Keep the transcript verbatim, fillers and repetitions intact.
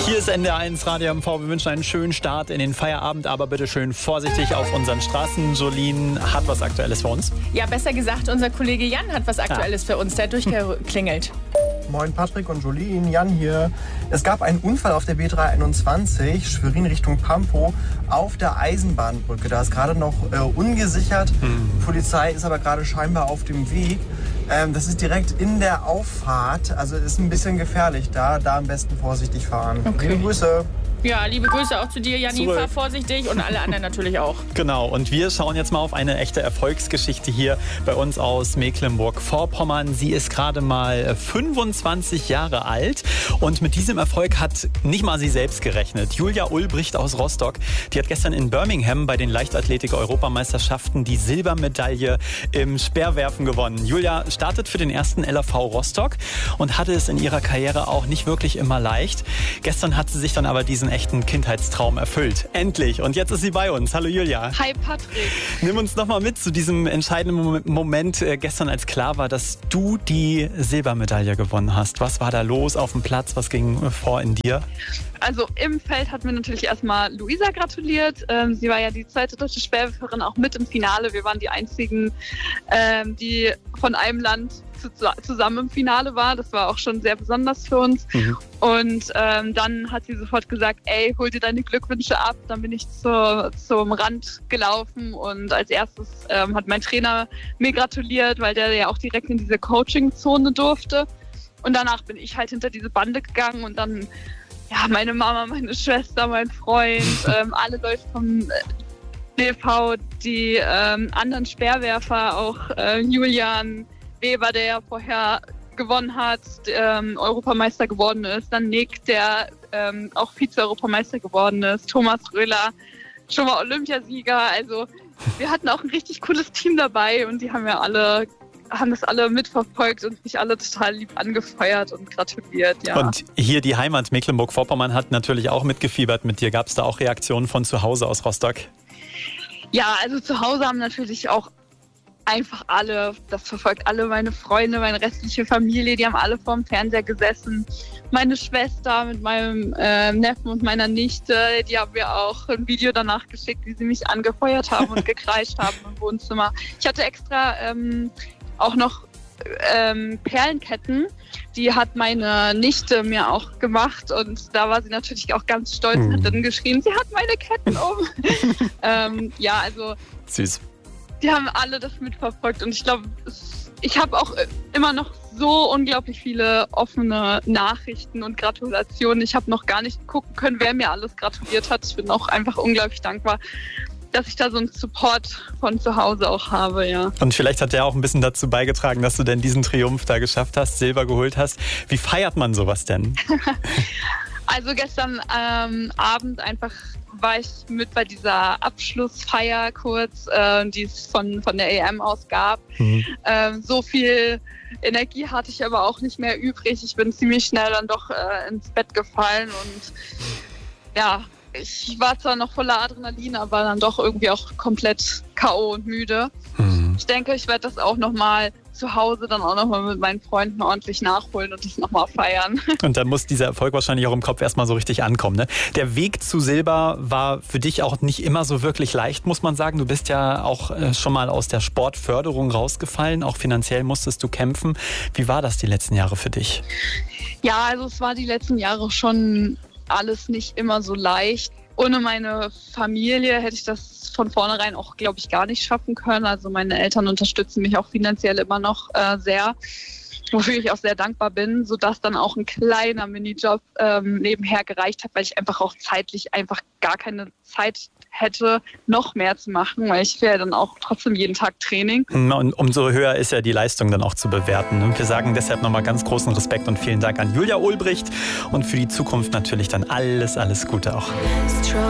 Hier ist N D R eins Radio M V. Wir wünschen einen schönen Start in den Feierabend, aber bitte schön vorsichtig auf unseren Straßen. Jolien hat was Aktuelles für uns. Ja, besser gesagt, unser Kollege Jan hat was Aktuelles ja. für uns. Der hat durchgeklingelt. Moin Patrick und Jolien, Jan hier. Es gab einen Unfall auf der B dreihunderteinundzwanzig, Schwerin Richtung Pampo, auf der Eisenbahnbrücke. Da ist gerade noch äh, ungesichert. Hm. Die Polizei ist aber gerade scheinbar auf dem Weg. Ähm, das ist direkt in der Auffahrt, also ist ein bisschen gefährlich da. Da am besten vorsichtig fahren. Okay. Liebe Grüße. Ja, liebe Grüße auch zu dir, Janni. Zurück. Fahr vorsichtig und alle anderen natürlich auch. Genau, und wir schauen jetzt mal auf eine echte Erfolgsgeschichte hier bei uns aus Mecklenburg-Vorpommern. Sie ist gerade mal fünfundzwanzig Jahre alt und mit diesem Erfolg hat nicht mal sie selbst gerechnet. Julia Ulbricht aus Rostock, die hat gestern in Birmingham bei den Leichtathletik-Europameisterschaften die Silbermedaille im Speerwerfen gewonnen. Julia startet für den ersten L A V Rostock und hatte es in ihrer Karriere auch nicht wirklich immer leicht. Gestern hat sie sich dann aber diesen echten Kindheitstraum erfüllt. Endlich. Und jetzt ist sie bei uns. Hallo Julia. Hi Patrick. Nimm uns noch mal mit zu diesem entscheidenden Moment äh, gestern, als klar war, dass du die Silbermedaille gewonnen hast. Was war da los auf dem Platz? Was ging äh, vor in dir? Also im Feld hat mir natürlich erstmal Luisa gratuliert. Ähm, sie war ja die zweite deutsche Speerwerferin, auch mit im Finale. Wir waren die einzigen, ähm, die von einem Land zu, zusammen im Finale war. Das war auch schon sehr besonders für uns. Mhm. Und ähm, dann hat sie sofort gesagt, ey, hol dir deine Glückwünsche ab. Dann bin ich zu, zum Rand gelaufen und als erstes ähm, hat mein Trainer mir gratuliert, weil der ja auch direkt in diese Coaching-Zone durfte. Und danach bin ich halt hinter diese Bande gegangen und dann ja, meine Mama, meine Schwester, mein Freund, ähm, alle Leute vom D V, die ähm, anderen Speerwerfer, auch äh, Julian Weber, der ja vorher gewonnen hat, ähm, Europameister geworden ist, dann Nick, der ähm, auch Vize-Europameister geworden ist, Thomas Röhler, schon mal Olympiasieger. Also wir hatten auch ein richtig cooles Team dabei und die haben ja alle haben das alle mitverfolgt und mich alle total lieb angefeuert und gratuliert. Ja. Und hier die Heimat Mecklenburg-Vorpommern hat natürlich auch mitgefiebert mit dir. Gab es da auch Reaktionen von zu Hause aus Rostock? Ja, also zu Hause haben natürlich auch einfach alle, das verfolgt alle meine Freunde, meine restliche Familie, die haben alle vorm Fernseher gesessen. Meine Schwester mit meinem äh, Neffen und meiner Nichte, die haben mir auch ein Video danach geschickt, wie sie mich angefeuert haben und gekreischt haben im Wohnzimmer. Ich hatte extra ähm, auch noch ähm, Perlenketten, die hat meine Nichte mir auch gemacht und da war sie natürlich auch ganz stolz und hat dann geschrien, sie hat meine Ketten um. ähm, ja, also süß. Die haben alle das mitverfolgt und ich glaube, ich habe auch immer noch so unglaublich viele offene Nachrichten und Gratulationen. Ich habe noch gar nicht gucken können, wer mir alles gratuliert hat. Ich bin auch einfach unglaublich dankbar, dass ich da so einen Support von zu Hause auch habe, ja. Und vielleicht hat der auch ein bisschen dazu beigetragen, dass du denn diesen Triumph da geschafft hast, Silber geholt hast. Wie feiert man sowas denn? Also gestern ähm, Abend einfach war ich mit bei dieser Abschlussfeier kurz, äh, die es von, von der E M aus gab. Mhm. Ähm, so viel Energie hatte ich aber auch nicht mehr übrig. Ich bin ziemlich schnell dann doch äh, ins Bett gefallen und ja, ich war zwar noch voller Adrenalin, aber dann doch irgendwie auch komplett K O und müde. Mhm. Ich denke, ich werde das auch nochmal zu Hause dann auch nochmal mit meinen Freunden ordentlich nachholen und das nochmal feiern. Und dann muss dieser Erfolg wahrscheinlich auch im Kopf erstmal so richtig ankommen, ne? Der Weg zu Silber war für dich auch nicht immer so wirklich leicht, muss man sagen. Du bist ja auch schon mal aus der Sportförderung rausgefallen. Auch finanziell musstest du kämpfen. Wie war das die letzten Jahre für dich? Ja, also es war die letzten Jahre schon alles nicht immer so leicht. Ohne meine Familie hätte ich das von vornherein auch, glaube ich, gar nicht schaffen können. Also meine Eltern unterstützen mich auch finanziell immer noch äh, sehr, wofür ich auch sehr dankbar bin, sodass dann auch ein kleiner Minijob ähm, nebenher gereicht hat, weil ich einfach auch zeitlich einfach gar keine Zeit hätte, noch mehr zu machen, weil ich wäre dann auch trotzdem jeden Tag Training. Und umso höher ist ja die Leistung dann auch zu bewerten. Und wir sagen deshalb nochmal ganz großen Respekt und vielen Dank an Julia Ulbricht und für die Zukunft natürlich dann alles, alles Gute auch.